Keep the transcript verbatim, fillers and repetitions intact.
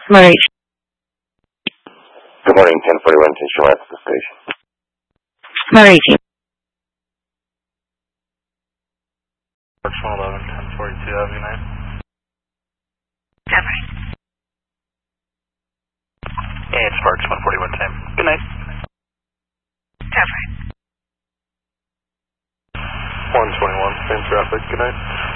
Marie. Good morning, ten forty-one, Tension West, the station. Marie. Sparks one eleven, ten forty-two, Avenue nine. Denver. And Sparks one forty-one, same. Good night. Denver. one twenty-one, same traffic, good night.